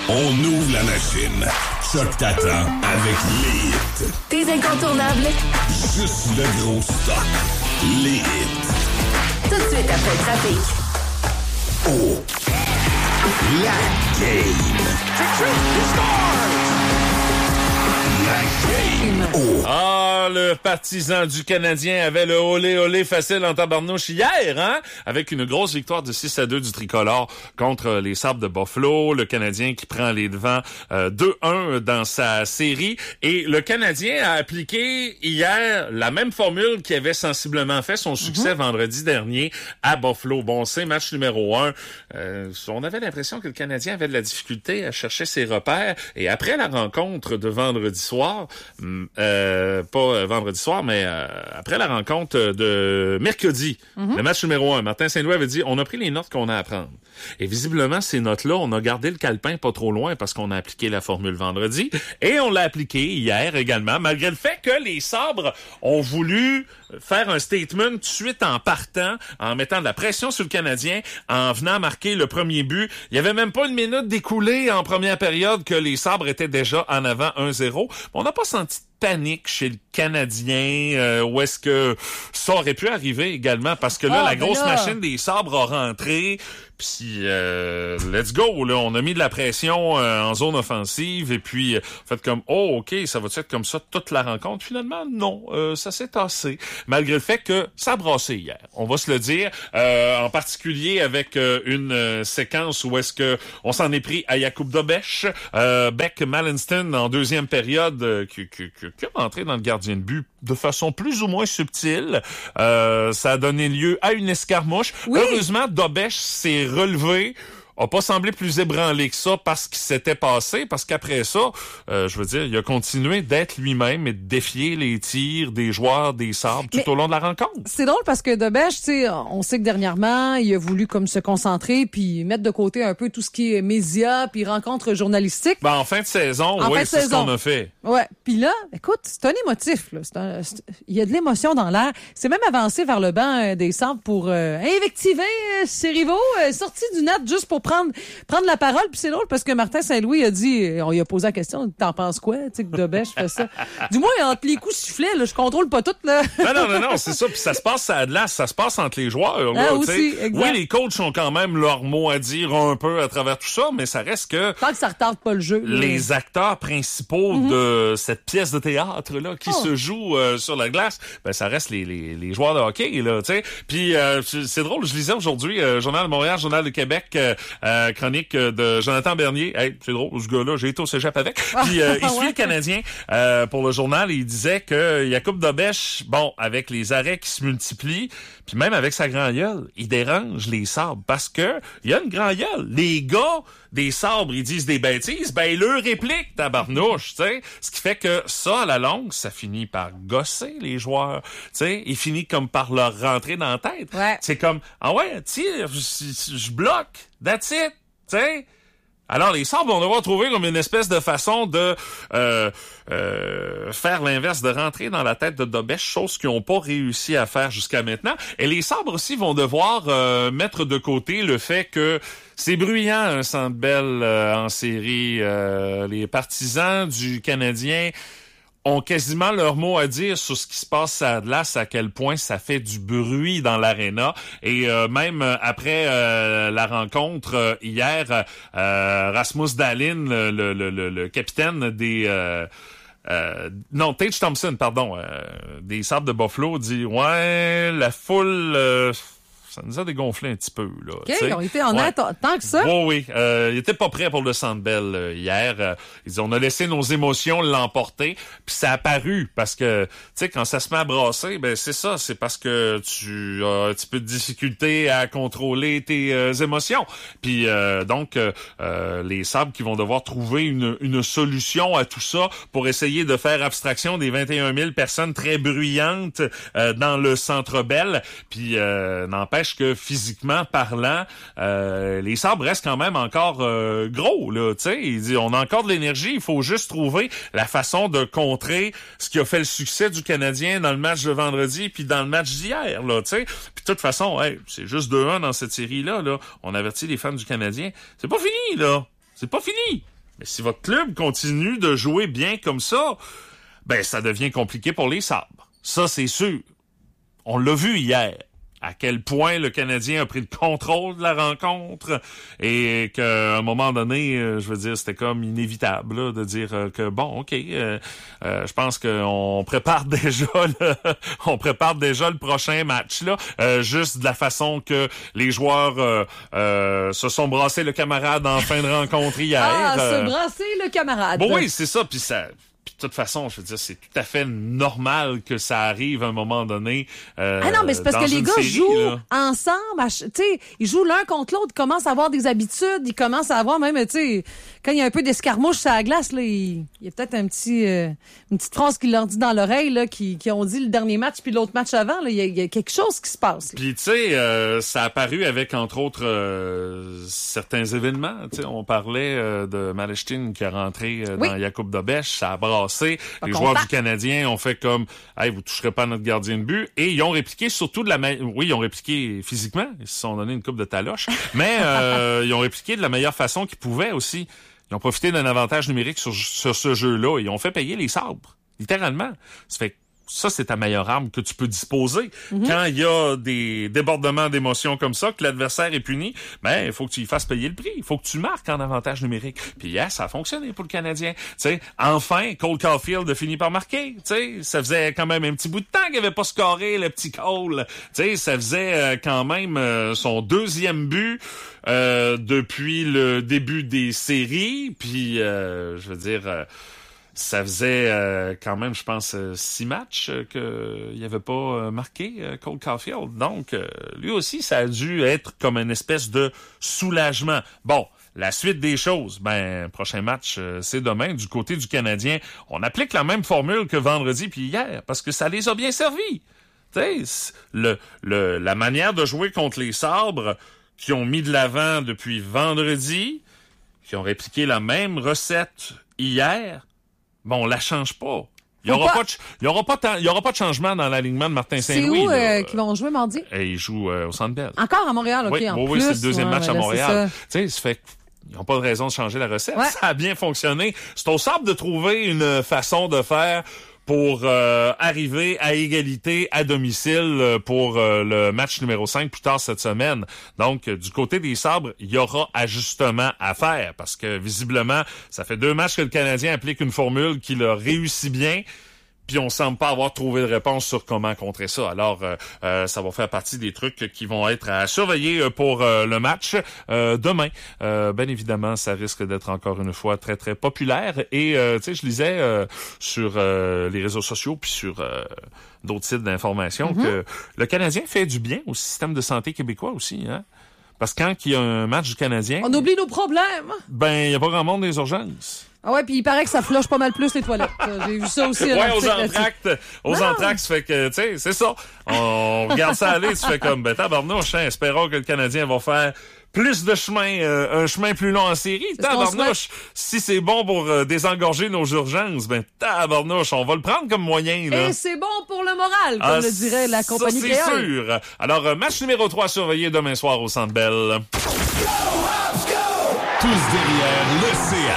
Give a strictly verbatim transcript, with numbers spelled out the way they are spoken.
On ouvre la machine. Choc t'attend avec les hits. Tes incontournables. Juste le gros stock. Les hits. Tout de suite après le trafic. Oh. La game. La game. Oh. Ah, le partisan du Canadien avait le olé olé facile en tabarnouche hier, hein? Avec une grosse victoire de six à deux du tricolore contre les Sabres de Buffalo. Le Canadien qui prend les devants euh, deux un dans sa série. Et le Canadien a appliqué hier la même formule qui avait sensiblement fait son succès mm-hmm. vendredi dernier à Buffalo. Bon, c'est match numéro un. Euh, on avait l'impression que le Canadien avait de la difficulté à chercher ses repères. Et après la rencontre de vendredi soir, euh, pas vendredi soir, mais euh, après la rencontre de mercredi, mm-hmm. le match numéro un, Martin Saint-Louis avait dit, on a pris les notes qu'on a à prendre. Et visiblement, ces notes-là, on a gardé le calepin pas trop loin parce qu'on a appliqué la formule vendredi. Et on l'a appliqué hier également, malgré le fait que les Sabres ont voulu faire un statement tout de suite en partant, en mettant de la pression sur le Canadien, en venant marquer le premier but. Il y avait même pas une minute d'écoulée en première période que les Sabres étaient déjà en avant un zéro. On n'a pas senti de panique chez le Canadien, euh, où est-ce que ça aurait pu arriver également, parce que là, ah, la grosse là. machine des Sabres a rentré, puis euh, let's go, là, on a mis de la pression euh, en zone offensive, et puis euh, fait comme, oh, OK, ça va-tu être comme ça toute la rencontre? Finalement, non, euh, ça s'est tassé, malgré le fait que ça a brassé hier, on va se le dire, euh, en particulier avec euh, une euh, séquence où est-ce que on s'en est pris à Jakub Dobeš, euh, Beck Malenston en deuxième période, euh, qui, qui, qui, qui a rentré dans le gardien de but de façon plus ou moins subtile. Euh, ça a donné lieu à une escarmouche. Oui. Heureusement, Dobeš s'est relevé, a pas semblé plus ébranlé que ça parce qu'il s'était passé, parce qu'après ça, euh, je veux dire, il a continué d'être lui-même et de défier les tirs des joueurs des Sabres tout Mais au long de la rencontre. C'est drôle parce que Dobeš, tu sais, on sait que dernièrement, il a voulu comme se concentrer puis mettre de côté un peu tout ce qui est médias puis rencontres journalistiques. Ben, en fin de saison, en oui, fin de c'est saison. ce qu'on a fait. Ouais. Puis là, écoute, c'est un émotif, là. C'est un, c'est, il y a de l'émotion dans l'air. C'est même avancé vers le banc euh, des Sabres pour euh, invectiver euh, ses rivaux, euh, sorti du net juste pour prendre prendre la parole. Puis c'est drôle parce que Martin Saint-Louis a dit, on lui a posé la question, t'en penses quoi, tu sais, que Dobeš fait ça? Du moins, entre les coups sifflets, là, je contrôle pas tout, là. Non, non, non, non, c'est ça. Puis ça se passe à Adlas, ça se passe entre les joueurs, là. Ah, aussi, exact. Oui, les coachs ont quand même leur mot à dire un peu à travers tout ça, mais ça reste que... Tant que ça retarde pas le jeu. Les mais... acteurs principaux mm-hmm. de cette pièce de théâtre, là, qui oh. se joue euh, sur la glace, ben, ça reste les, les, les joueurs de hockey, là, tu sais. Puis euh, c'est drôle, je lisais aujourd'hui, euh, Journal de Montréal, Journal de Québec, euh, euh, chronique de Jonathan Bernier. Hey, c'est drôle, ce gars-là, j'ai été au cégep avec. Puis euh, il suit le Canadien euh, pour le journal et il disait que Jakub Dobeš, bon, avec les arrêts qui se multiplient, puis même avec sa grand gueule, il dérange les Sabres parce que il y a une grand gueule. Les gars des Sabres, ils disent des bêtises, ben ils leur répliquent tabarnouche, tu sais. Ce qui fait que ça, à la longue, ça finit par gosser les joueurs, tu sais. Il finit comme par leur rentrer dans la tête. Ouais. C'est comme, ah ouais, tire, je, je bloque, that's it. T'sais? Alors, les Sabres vont devoir trouver comme une espèce de façon de euh, euh, faire l'inverse, de rentrer dans la tête de Dobeš, chose qu'ils n'ont pas réussi à faire jusqu'à maintenant. Et les Sabres aussi vont devoir euh, mettre de côté le fait que c'est bruyant un Centre Bell euh, en série. Euh, les partisans du Canadien ont quasiment leur mot à dire sur ce qui se passe à Adlas, à quel point ça fait du bruit dans l'aréna. Et euh, même après euh, la rencontre euh, hier, euh, Rasmus Dahlin, le, le, le, le capitaine des... Euh, Euh, non, Tage Thompson, pardon, euh, des Sabres de Buffalo, dit « Ouais, la foule... Euh, ça nous a dégonflé un petit peu, là. » OK, ils ont été en ouais. aide tant que ça. Oui, oui. Euh, ils étaient pas prêts pour le Centre Bell euh, hier. Euh, ils disent, on a laissé nos émotions l'emporter. Puis ça a paru parce que, tu sais, quand ça se met à brasser, ben c'est ça. C'est parce que tu as un petit peu de difficulté à contrôler tes euh, émotions. Puis euh, donc, euh, euh, les Sabres qui vont devoir trouver une, une solution à tout ça pour essayer de faire abstraction des vingt et un mille personnes très bruyantes euh, dans le Centre Bell. Puis euh, n'empêche que physiquement parlant, euh, les Sabres restent quand même encore euh, gros, là, tu sais. Il dit, on a encore de l'énergie, il faut juste trouver la façon de contrer ce qui a fait le succès du Canadien dans le match de vendredi puis dans le match d'hier, là, tu sais. Puis de toute façon, hey, c'est juste deux un dans cette série-là, là. On avertit les fans du Canadien. C'est pas fini, là. C'est pas fini. Mais si votre club continue de jouer bien comme ça, ben ça devient compliqué pour les Sabres. Ça, c'est sûr. On l'a vu hier. À quel point le Canadien a pris le contrôle de la rencontre et qu'à un moment donné, euh, je veux dire, c'était comme inévitable là, de dire euh, que bon, ok, euh, euh, je pense qu'on prépare déjà, le, on prépare déjà le prochain match là, euh, juste de la façon que les joueurs euh, euh, se sont brassés le camarade en fin de rencontre hier. Ah, euh, se brasser le camarade. Bon, oui, c'est ça, puis ça. De toute façon, je veux dire, c'est tout à fait normal que ça arrive à un moment donné. Euh, ah non, mais c'est parce que les gars série, jouent là. ensemble. Tu sais, ils jouent l'un contre l'autre, ils commencent à avoir des habitudes, ils commencent à avoir même, tu sais, quand il y a un peu d'escarmouche sur la glace, là, il, il y a peut-être un petit, euh, une petite phrase qui leur dit dans l'oreille, là, qui, qui ont dit le dernier match puis l'autre match avant. Là, il, y a, il y a quelque chose qui se passe. Puis tu sais, euh, ça a apparu avec entre autres euh, certains événements. Tu sais, on parlait euh, de Maleshtin qui est rentré euh, oui. dans Jakub Dobèche, ça a brassé. Pas les content. joueurs du Canadien ont fait comme hey, vous toucherez pas à notre gardien de but et ils ont répliqué surtout de la ma... oui, ils ont répliqué physiquement, ils se sont donné une coupe de taloche, mais euh, ils ont répliqué de la meilleure façon qu'ils pouvaient aussi. Ils ont profité d'un avantage numérique sur, sur ce jeu-là. Ils ont fait payer les Sabres, littéralement. Ça fait ça, c'est ta meilleure arme que tu peux disposer. Mm-hmm. Quand il y a des débordements d'émotions comme ça, que l'adversaire est puni, ben il faut que tu y fasses payer le prix. Il faut que tu marques en avantage numérique. Puis hier, ça a fonctionné pour le Canadien. Tu sais, enfin, Cole Caulfield a fini par marquer. Tu sais, ça faisait quand même un petit bout de temps qu'il avait pas scoré, le petit Cole. Tu sais, ça faisait euh, quand même euh, son deuxième but euh, depuis le début des séries. Puis, euh, je veux dire... Euh, Ça faisait euh, quand même, je pense, euh, six matchs euh, qu'il n'avait pas euh, marqué euh, Cole Caulfield. Donc, euh, lui aussi, ça a dû être comme une espèce de soulagement. Bon, la suite des choses, ben, prochain match, euh, c'est demain. Du côté du Canadien, on applique la même formule que vendredi puis hier, parce que ça les a bien servis. Tu sais, le, le, la manière de jouer contre les Sabres qui ont mis de l'avant depuis vendredi, qui ont répliqué la même recette hier, bon, on la change pas. Il y aura pas, il y aura pas, il y aura pas de changement dans l'alignement de Martin Saint-Louis. C'est où euh, qu'ils vont jouer mardi? Et ils jouent euh, au Centre Bell. Encore à Montréal, ok. Oui, en oui, plus, oui, c'est le deuxième ouais, match à là, Montréal. Tu sais, ça fait ils n'ont pas de raison de changer la recette. Ouais. Ça a bien fonctionné. C'est au Sabres de trouver une façon de faire pour euh, arriver à égalité à domicile pour euh, le match numéro cinq plus tard cette semaine. Donc, euh, du côté des Sabres, il y aura ajustement à faire parce que, visiblement, ça fait deux matchs que le Canadien applique une formule qui leur réussit bien. Puis on semble pas avoir trouvé de réponse sur comment contrer ça. Alors, euh, euh, ça va faire partie des trucs qui vont être à surveiller pour euh, le match euh, demain. Euh, bien évidemment, ça risque d'être encore une fois très, très populaire. Et, euh, tu sais, je lisais euh, sur euh, les réseaux sociaux puis sur euh, d'autres sites d'information mm-hmm. que le Canadien fait du bien au système de santé québécois aussi, hein. Parce que quand il y a un match du Canadien... On oublie nos problèmes. Ben, il n'y a pas grand monde dans les urgences. Ah ouais, puis il paraît que ça flush pas mal plus les toilettes. J'ai vu ça aussi. Ouais, aux entractes. Aux non. entractes, ça fait que, tu sais, c'est ça. On regarde ça aller, tu fais comme, ben, tabarnouche, hein, espérons que le Canadien va faire plus de chemin, euh, un chemin plus long en série. Tabarnouche, si c'est bon pour euh, désengorger nos urgences, ben, tabarnouche, on va le prendre comme moyen, là. Et c'est bon pour le moral, comme ah, le dirait la compagnie ça, c'est créole. sûr. Alors, euh, match numéro trois surveillé demain soir au Centre Bell. Tous derrière le C